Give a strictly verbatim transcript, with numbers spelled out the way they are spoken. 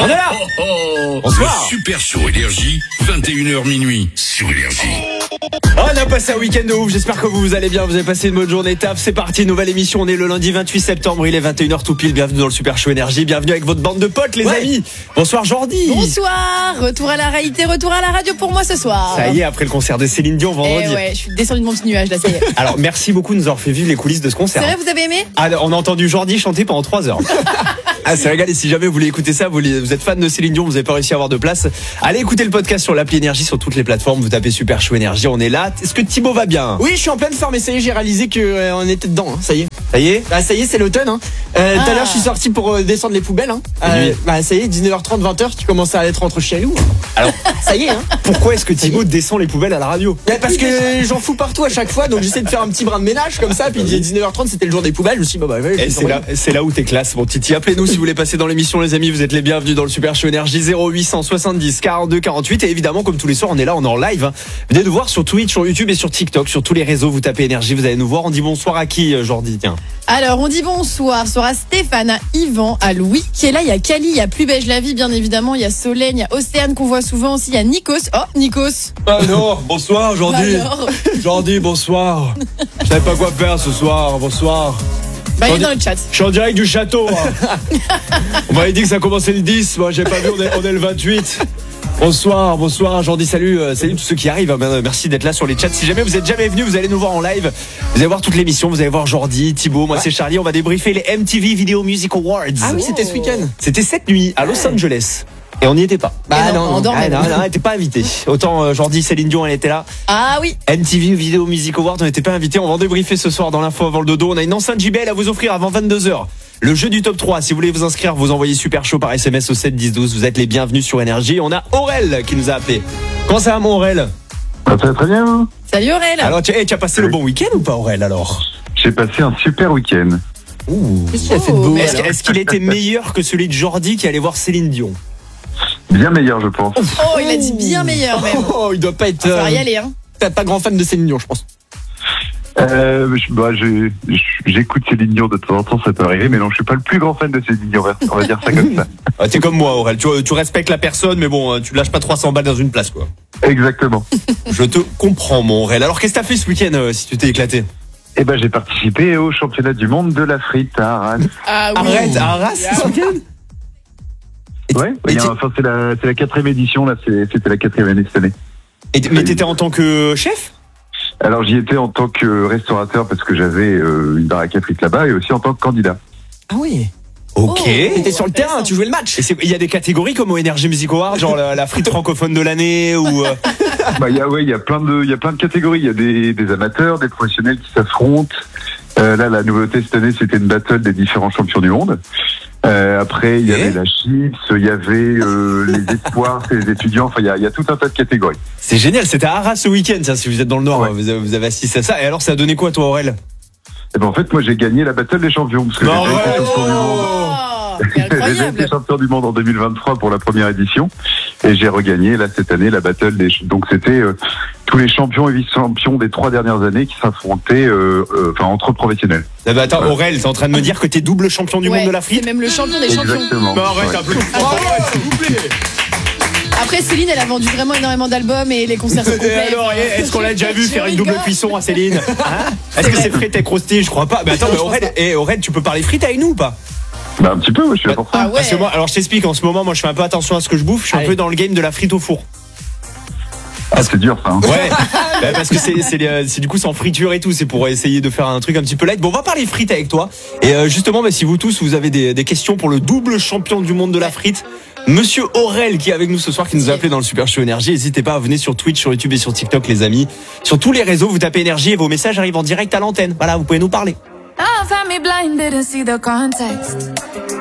On est là. Oh, oh, Bonsoir. Le Super Show Énergie, vingt et une heures minuit sur Énergie. On a passé un week-end de ouf, j'espère que vous allez bien, vous avez passé une bonne journée. Taf, c'est parti, nouvelle émission, on est le lundi vingt-huit septembre, il est vingt et une heures tout pile, bienvenue dans le Super Show Énergie, bienvenue avec votre bande de potes les ouais. amis. Bonsoir Jordi. Bonsoir, retour à la réalité, retour à la radio pour moi ce soir. Ça y est, après le concert de Céline Dion vendredi. Eh ouais, je suis descendu de mon petit nuage là, ça y est. Alors merci beaucoup de nous avoir fait vivre les coulisses de ce concert. C'est vrai, vous avez aimé? Ah, on a entendu Jordi chanter pendant trois heures. Ah, c'est régal, et si jamais vous voulez écouter ça, vous, vous êtes fan de Céline Dion, vous n'avez pas réussi à avoir de place, allez écouter le podcast sur l'appli Énergie, sur toutes les plateformes, vous tapez Super Show Énergie, on est là. Est-ce que Thibaut va bien? Oui, je suis en pleine forme et ça y est, j'ai réalisé qu'on euh, était dedans, hein, ça y est. Ça y est? Bah ça y est, c'est l'automne. Hein. Euh, Ah. Tout à l'heure, je suis sorti pour euh, descendre les poubelles. Hein. Euh, bah ça y est, dix-neuf heures trente, vingt heures, tu commences à être entre chialous. Alors, Ça y est, hein. pourquoi est-ce que Thibaut descend les poubelles à la radio? Bah, parce que j'en fous partout à chaque fois, donc j'essaie de faire un petit bras de ménage comme ça. Puis dix-neuf heures trente, c'était le jour des poubelles. Je me suis dit, bah, bah ouais, je Et vais c'est t'envoyer. là, c'est là où t'es classe, mon Titi. Appelez-nous si vous voulez passer dans l'émission, les amis. Vous êtes les bienvenus dans le Super Show Énergie. Zéro huit cent soixante-dix quarante-deux quarante-huit. Et évidemment, comme tous les soirs, on est là, on est en live. Hein. Venez nous voir sur Twitch, sur YouTube et sur TikTok, sur tous les réseaux. Vous tapez Énergie, vous allez nous voir. On dit bonsoir à qui, Jordi? Tiens. Alors, on dit bonsoir, soir à Stéphane, à Yvan, à Louis, qui est là, il y a Cali, il y a Plus Beige la Vie, bien évidemment, il y a Solène, il y a Océane qu'on voit souvent aussi, il y a Nikos. Oh, Nikos. Ah non, bonsoir, Jordi. Alors Jordi, bonsoir. Je savais pas quoi faire ce soir. Bonsoir. Bah, il est dans le chat. Je suis en direct du château. Hein. On m'avait dit que ça commençait le dix. Moi, j'ai pas vu, on est, on est le vingt-huit. Bonsoir, bonsoir, Jordi, salut, euh, salut tous ceux qui arrivent. Ben, merci d'être là sur les chats. Si jamais vous êtes jamais venus, vous allez nous voir en live. Vous allez voir toute l'émission, vous allez voir Jordi, Thibaut, moi ouais. c'est Charlie. On va débriefer les M T V Video Music Awards. Ah oui, c'était ce week-end. C'était cette nuit à Los Angeles. Et on n'y était pas. Bah non, on dormait. Ah, non, non, on n'était pas invité. Autant euh, Jordi, Céline Dion, elle était là. Ah oui. M T V Video Music Awards, on n'était pas invité. On va en débriefer ce soir dans l'info avant le dodo. On a une enceinte J B L à vous offrir avant vingt-deux heures. Le jeu du top trois, si vous voulez vous inscrire, vous envoyez Super Show par S M S au sept dix douze. Vous êtes les bienvenus sur Énergie. On a Aurel qui nous a appelé. Comment ça va, mon Aurel? Ça va très bien, vous? Salut Aurel. Alors, tu, hey, tu as passé oui. le bon week-end ou pas, Aurel, alors? J'ai passé un super week-end. Ouh. Qu'est-ce qu'il a fait de beau? Est-ce, est-ce qu'il était meilleur que celui de Jordi qui allait voir Céline Dion? Bien meilleur, je pense. Oh, il a dit bien meilleur même. Oh, il doit pas être. Ça va y euh, aller, hein. T'es pas grand fan de Céline Dion, je pense. Euh, je- bah, j'ai- j'écoute Céline Dion de temps en temps, ça peut arriver, mais non, je suis pas le plus grand fan de Céline Dion, on va dire ça comme ça. Ah, t'es comme moi, Aurel. Tu, tu respectes la personne, mais bon, tu lâches pas trois cents balles dans une place, quoi. Exactement. Je te comprends, mon Aurel. Alors, qu'est-ce que t'as fait ce week-end, euh, si tu t'es éclaté? Eh ben, j'ai participé au championnat du monde de la frite à Arras. Ah oui. Arrête, à Arras, ce week-end? Et- Ouais, et il y a- t'es- enfin, c'est la, c'est la quatrième édition, là, c'est- c'était la quatrième année cette année. et t- mais t'étais en tant que chef? Alors, j'y étais en tant que restaurateur parce que j'avais euh, une baraque à frites là-bas et aussi en tant que candidat. Ah oui. Ok. Oh. T'étais sur le terrain, tu jouais le match. Et c'est- il y a des catégories comme au Energy Music Awards, genre la, la frite francophone de l'année ou. euh, Bah, il y a, ouais, il y a plein de, il y a plein de catégories. Il y a des, des amateurs, des professionnels qui s'affrontent. Euh, là, la nouveauté cette année, c'était une battle des différents champions du monde. Euh, après, il y Ok. avait la chips, il y avait euh, les espoirs, c'est les étudiants. Enfin, il y a, il y a tout un tas de catégories. C'est génial, c'était à Arras ce week-end, ça, si vous êtes dans le Nord, Ouais. vous, avez, vous avez assisté à ça. Et alors, ça a donné quoi, toi, Aurel? Et ben, en fait, moi, j'ai gagné la battle des champions parce que j'ai Non, déjà été ouais. champion du monde. Oh, c'est J'ai déjà été incroyable. champion du monde en deux mille vingt-trois pour la première édition et j'ai regagné là cette année la battle des. Donc c'était euh, tous les champions et vice-champions des trois dernières années qui s'affrontaient, euh, euh, enfin entre professionnels. Ah bah, attends, Ouais. Aurel, t'es en train de me dire que t'es double champion du Ouais, monde de la c'est frite? même le champion des champions. Exactement. Non, arrête, Ouais. un peu. Arrête, s'il vous plaît. Après, Céline, elle a vendu vraiment énormément d'albums et les concerts sont Et complets. alors, eh, est-ce qu'on l'a déjà vu Je faire une double rigole. cuisson à Céline? Hein? Est-ce que c'est frites et croustilles? Je crois pas. Mais attends, mais Aurel, eh, Aurel, tu peux parler frites avec nous ou pas? Bah un petit peu, ouais, je suis là pour ça. Ah ouais. Parce que moi, alors je t'explique, en ce moment, moi je fais un peu attention à ce que je bouffe, je suis un Allez. peu dans le game de la frite au four. Ah, c'est dur ça. Hein. Ouais, bah, parce que c'est, c'est, les- c'est du coup sans friture et tout, c'est pour essayer de faire un truc un petit peu light. Bon, on va parler frites avec toi. Et euh, justement, bah, si vous tous, vous avez des, des questions pour le double champion du monde de la frite, Monsieur Aurel qui est avec nous ce soir, qui nous a appelé dans le Super Show Énergie. N'hésitez pas à venir sur Twitch, sur YouTube et sur TikTok, les amis. Sur tous les réseaux, vous tapez Énergie et vos messages arrivent en direct à l'antenne. Voilà, vous pouvez nous parler. I found me blind, didn't see the context.